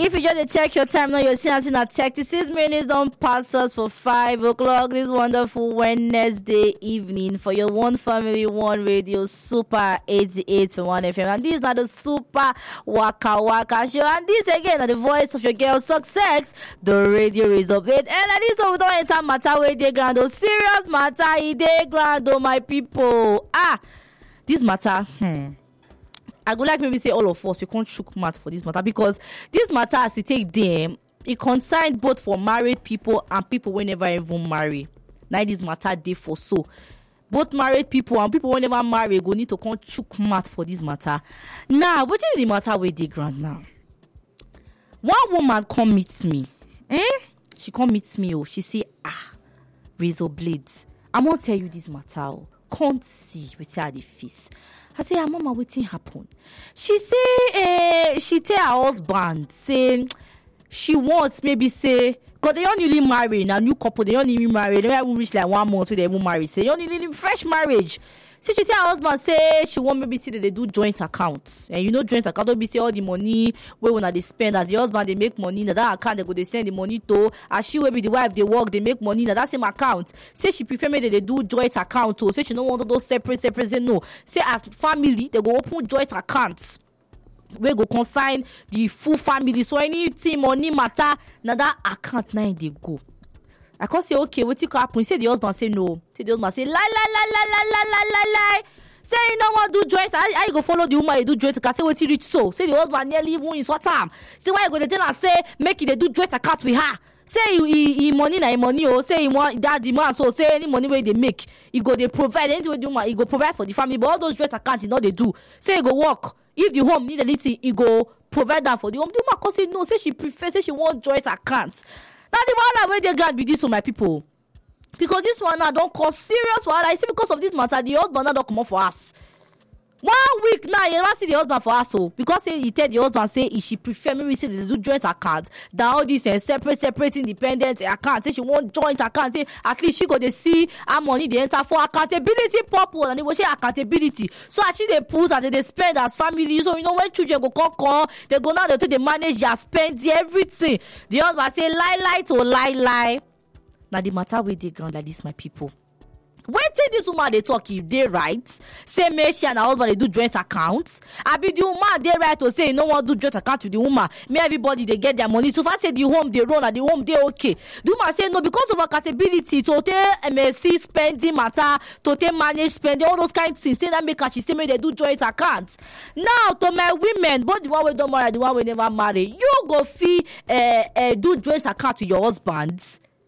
If you just check your time now, you're seeing us in at 36 minutes. Don't pass us for 5 o'clock this wonderful Wednesday evening for your One Family, One Radio Super 88.1 FM. And this is not the Super Waka Waka Show. And this again are the voice of your girl Success, the radio is update. And this we don't enter matter where they grand. Oh, serious matter, they grand. Oh, my people. This matter, I would like maybe say all of us, we can't shook mouth for this matter because this matter as it take them, it concerns both for married people and people who never even marry. Now this matter day for so. Both married people and people who never marry go need to come shook mouth for this matter. Now, what is the matter with the grand now? One woman come meet me. She come meet me, she say, razor blades. I'm gonna tell you this matter. Can't see with her the face. I say, Mama, what happen? She say, she tell her husband, say, she wants maybe say, because they only married, a new couple, they only married, they haven't reached like 1 month, they won't marry. Say, only need fresh marriage. So she tell her husband, say, she want maybe see that they do joint accounts. And you know, joint account, don't be say all the money, where when they spend, as the husband, they make money, na that account, they go, they send the money to, as she will be the wife, they work, they make money, na that same account. Say she prefer maybe they do joint account, too. Say she don't want those separate, say no. Say as family, they go open joint accounts. We go consign the full family. So anything money matter, na that account, now they go. I can't say, okay, what you happen? Say the husband say no. Say the husband say, lie. Say you don't want to do joint. I go follow the woman, you do joint account. Say what you reach so. Say the husband nearly even in short time. Say why you go to tell her, say, make it they do joint account with her. Say he money na money, oh. Say he want that demand, so say any money where they make, he go they provide anything the woman, he go provide for the family. But all those joint accounts, you know they do. Say he go work. If the home need a little, he go provide that for the home. The woman can say no. Say she prefer, say she want joint accounts. Now the one where they grant be this for my people, because this one now don't cause serious wahala. I see because of this matter, the husband now don't come up for us. 1 week now, you never see the husband for us, so because say he tell the husband say if she prefer maybe say they do joint accounts than all this separate independent account. Say she want joint account, say at least she go to see her money they enter for accountability purpose, and they will say accountability. So as she they put and they spend as family, so you know when children go call, they go now they manage their spend everything. The husband say lie to lie. Now the matter with the ground like this, my people. When this woman they talk, if they right, say me she and her husband they do joint accounts. I be the woman they right to say no one do joint account with the woman. Me everybody they get their money. So far say the home they run and the home they okay. The woman say no because of accountability to take MSC spending matter, to take manage spending all those kind of things. Say that make her she say me they do joint accounts. Now to my women, both the one we don't marry, the one we never marry, you go fee do joint account with your husband.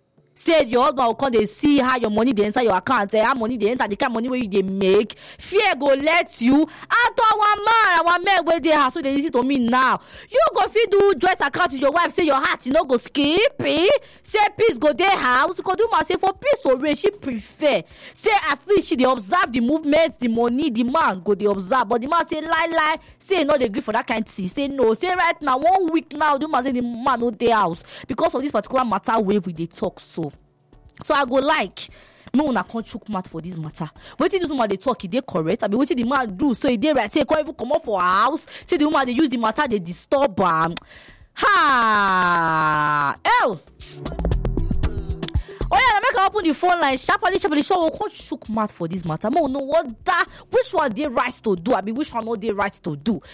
Say your husband will come they see how your money they enter your account, how money they enter, the kind of money where you they make. Fear go let you. And to our man where they have, so they listen to me now. You go fit do joint account with your wife. Say your heart, you know, go skip. Say peace go their house. Because do man say for peace to reign, she prefer. Say at least she they observe the movements, the money, the man go they observe. But the man say lie. Say no, they agree for that kind of thing. Say no. Say right now, 1 week now, do man say the man no their house because of this particular matter where we they talk so. So I go like, me una can't chook mouth for this matter. What did this woman they talk? They correct? I mean, what did the man do? So he did right. Say, can't even come up for her house. Say the woman they use the matter they disturb. Oh yeah, make her open the phone line. Sharply, sure we can't chook mouth for this matter. Me know what that. Which one they right to do? I mean, which one not they right to do?